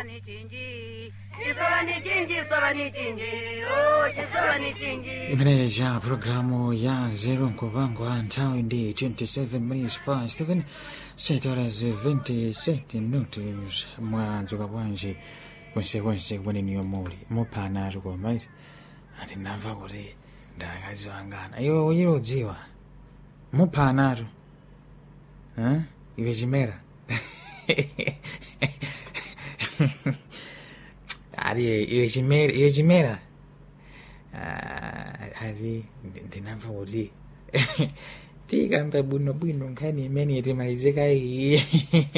Chisovani chinji, chisovani chinji, sovani chinji, oh chisovani chinji. Imeneja programu ya Zero Nkubangwa nthawi ndi 27 minutes past 7 7 horas 27 minutos mwadzuka bwanji konsekonse kumene muli mupana tukomaiti ati namva kuti ndakazi wangana iwe uyirodziwa mupanatu iwe chimera ari iwe chimera ari ndinamva kuti tikamba bwino nkhani imene itimalizika iyi